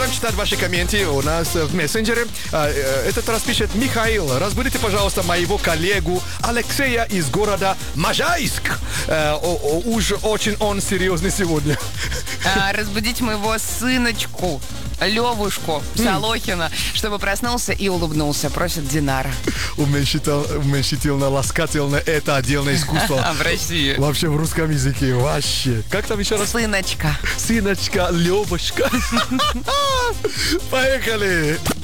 продолжаем читать ваши комменты у нас в мессенджере. Этот раз пишет Михаил. Разбудите, пожалуйста, моего коллегу Алексея из города Можайск. Уж очень он серьезный сегодня. Разбудить моего сыночку Левушку Солохина, чтобы проснулся и улыбнулся, просит Динара. Уменьшительно-ласкательно — это отдельное искусство. В России. Вообще в русском языке. Вообще. Как там еще раз? Сыночка. Сыночка, Левушка. Поехали.